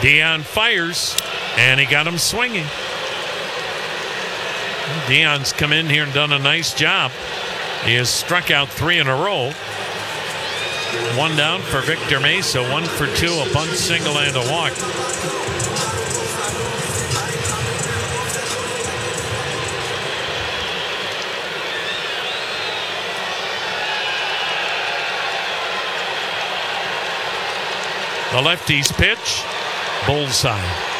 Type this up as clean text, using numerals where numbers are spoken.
Dion fires, and he got him swinging. Dion's come in here and done a nice job. He has struck out 3 in a row. 1 down for Victor Mesa, 1 for 2, a bunt, single, and a walk. The lefty's pitch, bullseye.